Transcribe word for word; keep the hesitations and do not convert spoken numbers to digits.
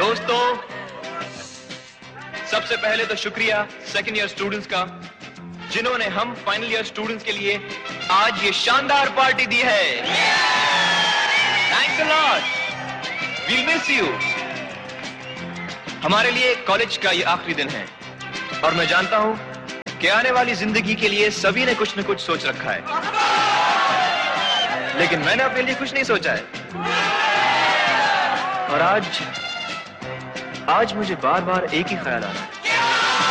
दोस्तों, सबसे पहले तो शुक्रिया सेकेंड ईयर स्टूडेंट्स का, जिन्होंने हम फाइनल ईयर स्टूडेंट्स के लिए आज ये शानदार पार्टी दी है। Thanks a lot, we'll miss you. हमारे लिए कॉलेज का ये आखिरी दिन है और मैं जानता हूं कि आने वाली जिंदगी के लिए सभी ने कुछ न कुछ सोच रखा है, लेकिन मैंने अपने लिए कुछ नहीं सोचा है। और आज आज मुझे बार बार एक ही ख्याल आ रहा है